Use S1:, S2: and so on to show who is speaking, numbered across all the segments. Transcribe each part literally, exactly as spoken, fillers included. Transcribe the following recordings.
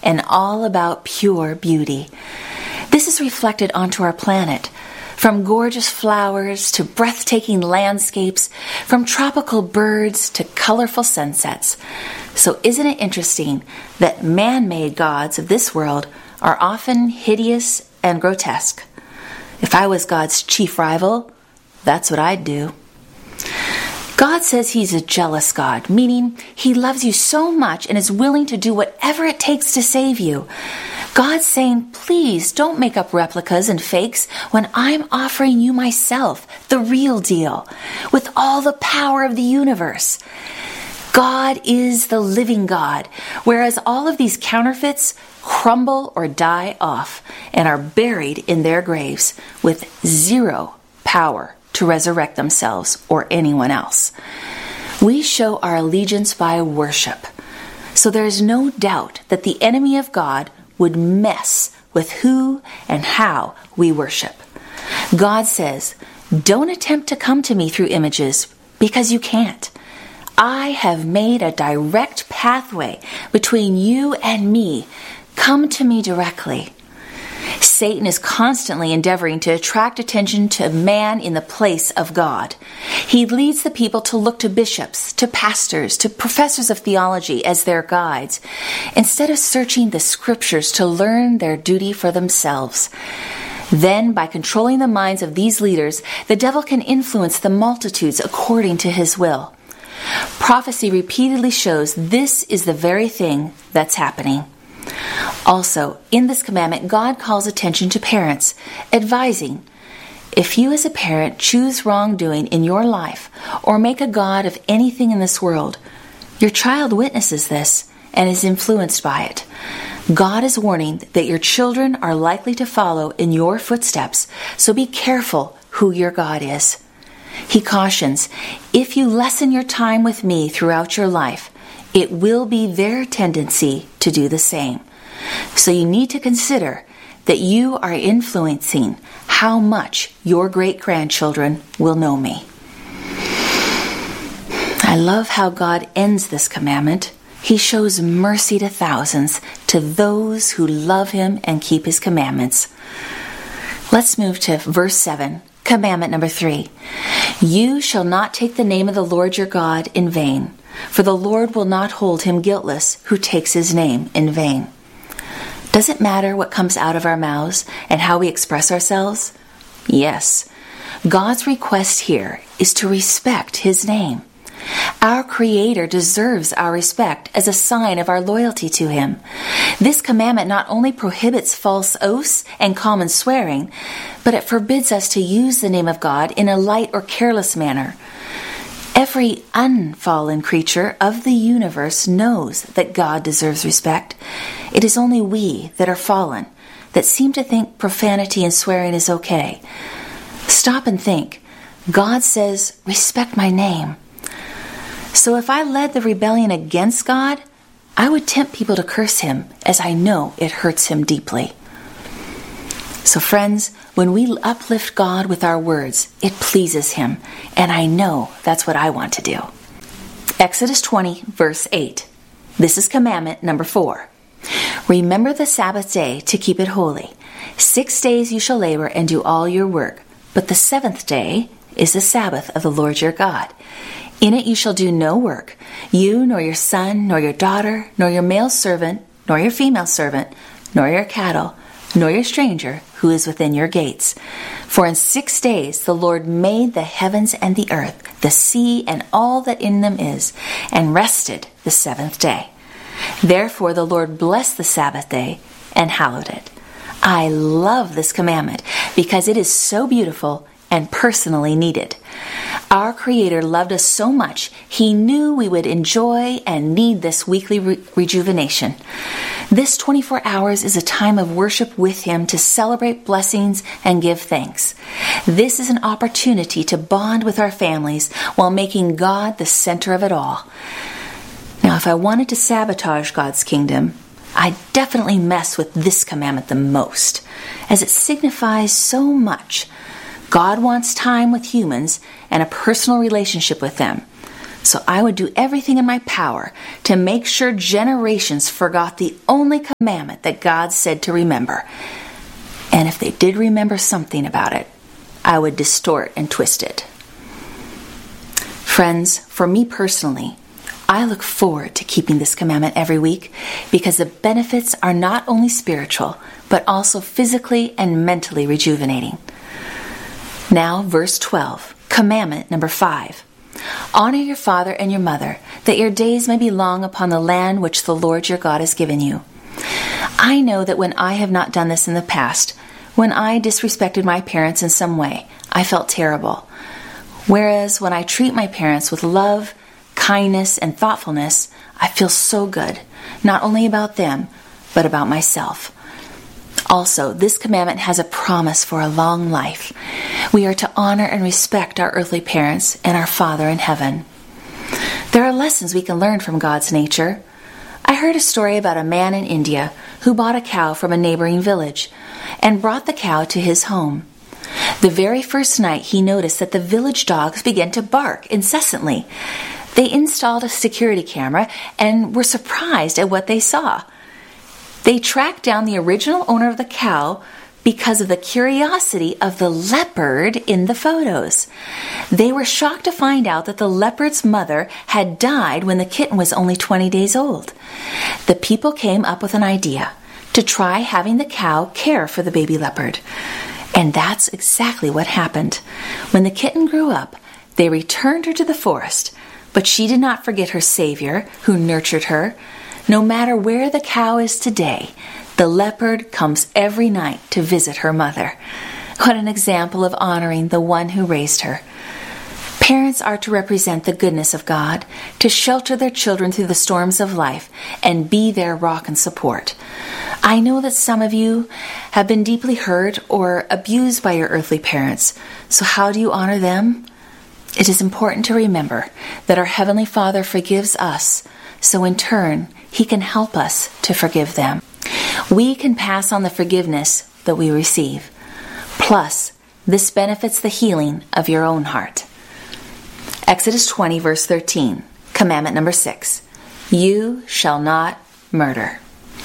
S1: and all about pure beauty. This is reflected onto our planet. From gorgeous flowers to breathtaking landscapes, from tropical birds to colorful sunsets. So isn't it interesting that man-made gods of this world are often hideous and grotesque? If I was God's chief rival, that's what I'd do. God says he's a jealous God, meaning he loves you so much and is willing to do whatever it takes to save you. God's saying, please don't make up replicas and fakes when I'm offering you myself, the real deal, with all the power of the universe. God is the living God, whereas all of these counterfeits crumble or die off and are buried in their graves with zero power to resurrect themselves or anyone else. We show our allegiance by worship. So there is no doubt that the enemy of God would mess with who and how we worship. God says, don't attempt to come to me through images because you can't. I have made a direct pathway between you and me. Come to me directly. Satan is constantly endeavoring to attract attention to man in the place of God. He leads the people to look to bishops, to pastors, to professors of theology as their guides, instead of searching the scriptures to learn their duty for themselves. Then, by controlling the minds of these leaders, the devil can influence the multitudes according to his will. Prophecy repeatedly shows this is the very thing that's happening. Also, in this commandment, God calls attention to parents, advising, if you as a parent choose wrongdoing in your life or make a god of anything in this world, your child witnesses this and is influenced by it. God is warning that your children are likely to follow in your footsteps, so be careful who your God is. He cautions, if you lessen your time with me throughout your life, it will be their tendency to do the same. So you need to consider that you are influencing how much your great-grandchildren will know me. I love how God ends this commandment. He shows mercy to thousands, to those who love him and keep his commandments. Let's move to verse seven, commandment number three. You shall not take the name of the Lord your God in vain, for the Lord will not hold him guiltless who takes his name in vain. Does it matter what comes out of our mouths and how we express ourselves? Yes. God's request here is to respect his name. Our Creator deserves our respect as a sign of our loyalty to him. This commandment not only prohibits false oaths and common swearing, but it forbids us to use the name of God in a light or careless manner. Every unfallen creature of the universe knows that God deserves respect. It is only we that are fallen that seem to think profanity and swearing is okay. Stop and think. God says, respect my name. So if I led the rebellion against God, I would tempt people to curse him, as I know it hurts him deeply. So friends, when we uplift God with our words, it pleases him, and I know that's what I want to do. Exodus twenty, verse eight. This is commandment number four. Remember the Sabbath day to keep it holy. Six days you shall labor and do all your work, but the seventh day is the Sabbath of the Lord your God. In it you shall do no work, you, nor your son, nor your daughter, nor your male servant, nor your female servant, nor your cattle, nor your stranger who is within your gates. For in six days the Lord made the heavens and the earth, the sea and all that in them is, and rested the seventh day. Therefore the Lord blessed the Sabbath day and hallowed it. I love this commandment because it is so beautiful and personally needed. Our Creator loved us so much, he knew we would enjoy and need this weekly re- rejuvenation. This twenty-four hours is a time of worship with him to celebrate blessings and give thanks. This is an opportunity to bond with our families while making God the center of it all. Now, if I wanted to sabotage God's kingdom, I'd definitely mess with this commandment the most, as it signifies so much. God wants time with humans and a personal relationship with them. So I would do everything in my power to make sure generations forgot the only commandment that God said to remember. And if they did remember something about it, I would distort and twist it. Friends, for me personally, I look forward to keeping this commandment every week because the benefits are not only spiritual, but also physically and mentally rejuvenating. Now, verse twelve, commandment number five. Honor your father and your mother, that your days may be long upon the land which the Lord your God has given you. I know that when I have not done this in the past, when I disrespected my parents in some way, I felt terrible. Whereas when I treat my parents with love, kindness, and thoughtfulness, I feel so good, not only about them, but about myself. Also, this commandment has a promise for a long life. We are to honor and respect our earthly parents and our Father in heaven. There are lessons we can learn from God's nature. I heard a story about a man in India who bought a cow from a neighboring village and brought the cow to his home. The very first night he noticed that the village dogs began to bark incessantly. They installed a security camera and were surprised at what they saw. They tracked down the original owner of the cow because of the curiosity of the leopard in the photos. They were shocked to find out that the leopard's mother had died when the kitten was only twenty days old. The people came up with an idea to try having the cow care for the baby leopard. And that's exactly what happened. When the kitten grew up, they returned her to the forest, but she did not forget her Savior, who nurtured her. No matter where the cow is today, the leopard comes every night to visit her mother. What an example of honoring the one who raised her. Parents are to represent the goodness of God, to shelter their children through the storms of life, and be their rock and support. I know that some of you have been deeply hurt or abused by your earthly parents. So how do you honor them? It is important to remember that our Heavenly Father forgives us, so in turn, He can help us to forgive them. We can pass on the forgiveness that we receive. Plus, this benefits the healing of your own heart. Exodus twenty, verse thirteen, commandment number six. You shall not murder.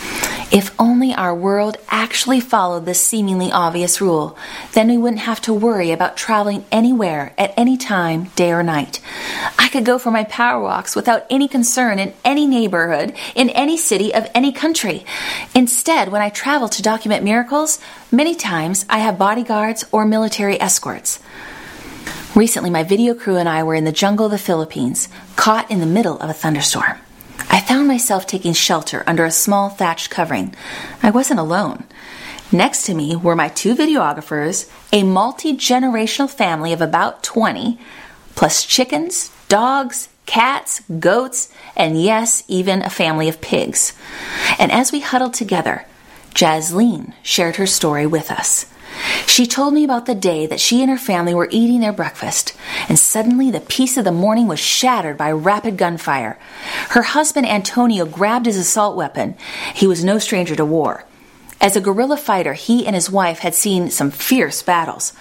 S1: If only our world actually followed this seemingly obvious rule, then we wouldn't have to worry about traveling anywhere at any time, day or night. I could go for my power walks without any concern in any neighborhood, in any city of any country. Instead, when I travel to document miracles, many times I have bodyguards or military escorts. Recently, my video crew and I were in the jungle of the Philippines, caught in the middle of a thunderstorm. I found myself taking shelter under a small thatched covering. I wasn't alone. Next to me were my two videographers, a multi-generational family of about twenty, plus chickens, dogs, cats, goats, and yes, even a family of pigs. And as we huddled together, Jasleen shared her story with us. She told me about the day that she and her family were eating their breakfast, and suddenly the peace of the morning was shattered by rapid gunfire. Her husband Antonio grabbed his assault weapon. He was no stranger to war. As a guerrilla fighter, he and his wife had seen some fierce battles.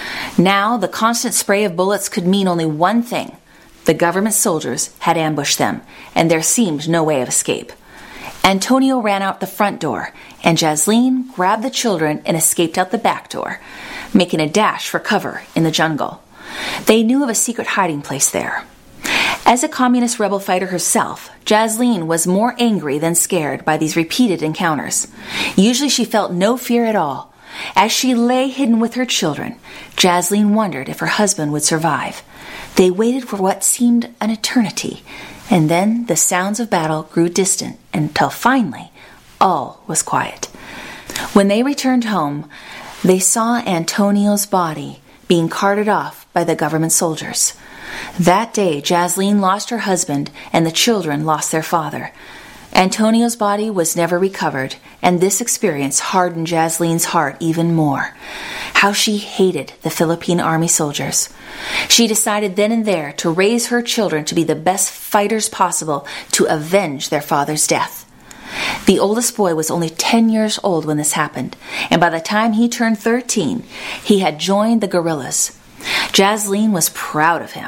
S1: Now, the constant spray of bullets could mean only one thing. The government soldiers had ambushed them, and there seemed no way of escape. Antonio ran out the front door, and Jasleen grabbed the children and escaped out the back door, making a dash for cover in the jungle. They knew of a secret hiding place there. As a communist rebel fighter herself, Jasleen was more angry than scared by these repeated encounters. Usually she felt no fear at all. As she lay hidden with her children, Jasleen wondered if her husband would survive. They waited for what seemed an eternity, and then the sounds of battle grew distant until finally all was quiet. When they returned home, they saw Antonio's body being carted off by the government soldiers. That day, Jasleen lost her husband and the children lost their father. Antonio's body was never recovered, and this experience hardened Jasleen's heart even more. How she hated the Philippine army soldiers. She decided then and there to raise her children to be the best fighters possible to avenge their father's death. The oldest boy was only ten years old when this happened, and by the time he turned thirteen, he had joined the guerrillas. Jasleen was proud of him.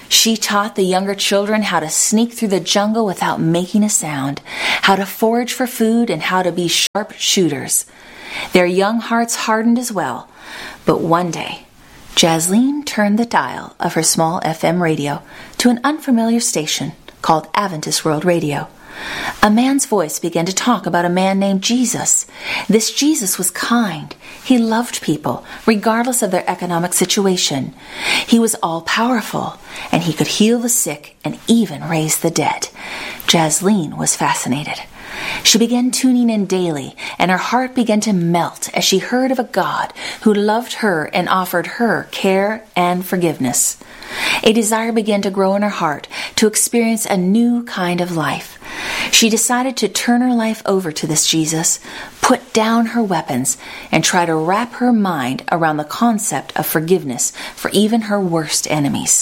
S1: She taught the younger children how to sneak through the jungle without making a sound, how to forage for food, and how to be sharp shooters. Their young hearts hardened as well. But one day, Jasleen turned the dial of her small F M radio to an unfamiliar station called Adventist World Radio. A man's voice began to talk about a man named Jesus. This Jesus was kind. He loved people, regardless of their economic situation. He was all-powerful, and he could heal the sick and even raise the dead. Jasleen was fascinated. She began tuning in daily, and her heart began to melt as she heard of a God who loved her and offered her care and forgiveness. A desire began to grow in her heart to experience a new kind of life. She decided to turn her life over to this Jesus, put down her weapons, and try to wrap her mind around the concept of forgiveness for even her worst enemies.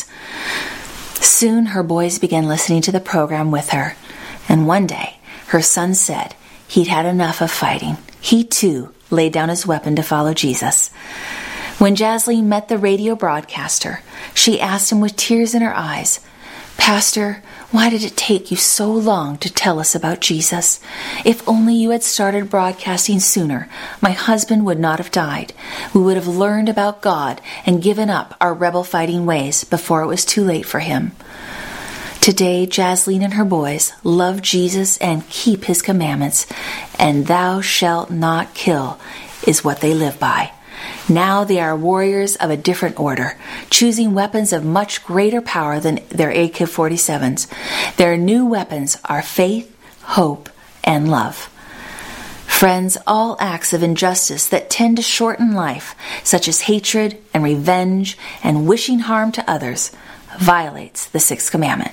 S1: Soon her boys began listening to the program with her, and one day her son said he'd had enough of fighting. He too laid down his weapon to follow Jesus. When Jasleen met the radio broadcaster, she asked him with tears in her eyes, "Pastor, why did it take you so long to tell us about Jesus? If only you had started broadcasting sooner, my husband would not have died. We would have learned about God and given up our rebel-fighting ways before it was too late for him." Today, Jasleen and her boys love Jesus and keep his commandments, and "thou shalt not kill" is what they live by. Now they are warriors of a different order, choosing weapons of much greater power than their A K forty-sevens. Their new weapons are faith, hope, and love. Friends, all acts of injustice that tend to shorten life, such as hatred and revenge and wishing harm to others, violates the sixth commandment.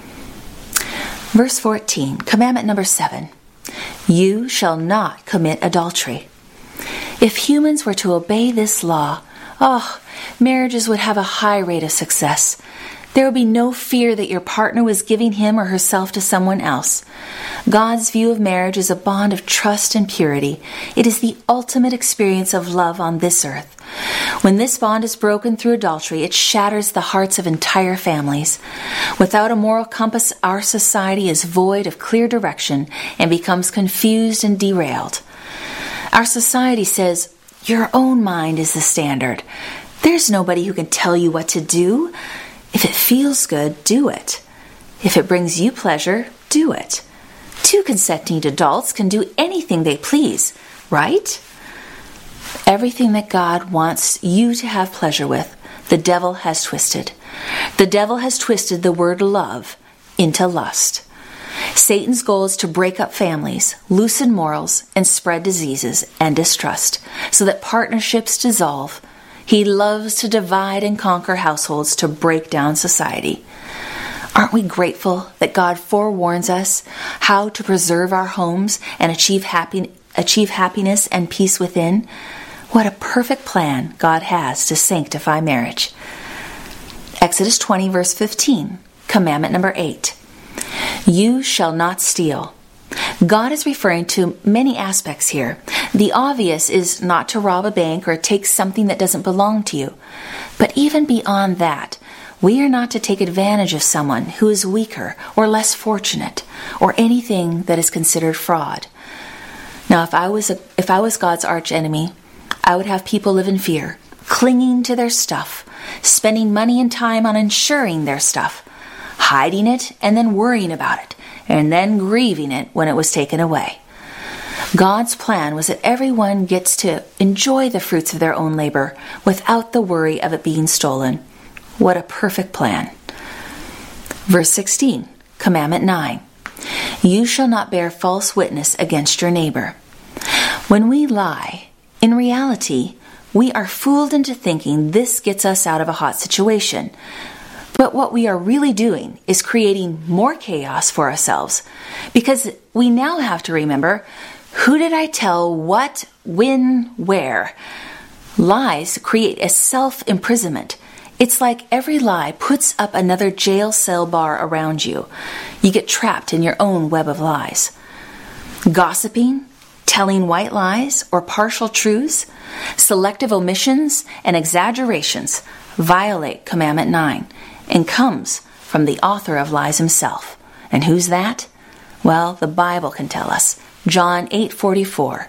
S1: Verse fourteen, commandment number seven. You shall not commit adultery. If humans were to obey this law, oh, marriages would have a high rate of success. There would be no fear that your partner was giving him or herself to someone else. God's view of marriage is a bond of trust and purity. It is the ultimate experience of love on this earth. When this bond is broken through adultery, it shatters the hearts of entire families. Without a moral compass, our society is void of clear direction and becomes confused and derailed. Our society says, your own mind is the standard. There's nobody who can tell you what to do. If it feels good, do it. If it brings you pleasure, do it. Two consenting adults can do anything they please, right? Everything that God wants you to have pleasure with, the devil has twisted. The devil has twisted the word love into lust. Satan's goal is to break up families, loosen morals, and spread diseases and distrust so that partnerships dissolve. He loves to divide and conquer households to break down society. Aren't we grateful that God forewarns us how to preserve our homes and achieve happy, achieve happiness and peace within? What a perfect plan God has to sanctify marriage. Exodus twenty, verse fifteen, commandment number eight. You shall not steal. God is referring to many aspects here. The obvious is not to rob a bank or take something that doesn't belong to you. But even beyond that, we are not to take advantage of someone who is weaker or less fortunate or anything that is considered fraud. Now, if I was a, if I was God's arch enemy, I would have people live in fear, clinging to their stuff, spending money and time on insuring their stuff, hiding it and then worrying about it, and then grieving it when it was taken away. God's plan was that everyone gets to enjoy the fruits of their own labor without the worry of it being stolen. What a perfect plan. Verse sixteen, commandment nine. You shall not bear false witness against your neighbor. When we lie, in reality, we are fooled into thinking this gets us out of a hot situation. But what we are really doing is creating more chaos for ourselves, because we now have to remember, who did I tell what, when, where? Lies create a self-imprisonment. It's like every lie puts up another jail cell bar around you. You get trapped in your own web of lies. Gossiping, telling white lies or partial truths, selective omissions, and exaggerations violate commandment nine. and comes from the author of lies himself. And who's that? Well, the Bible can tell us. John eight forty-four.